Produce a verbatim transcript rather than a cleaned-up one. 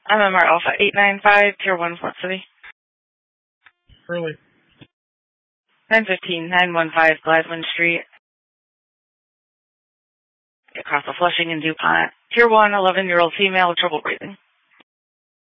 M M R Alpha eight nine five, Tier one, Fort City. Early. nine fifteen, nine one five, Gladwin Street. Across the Flushing and DuPont. Tier one, eleven-year-old female with trouble breathing.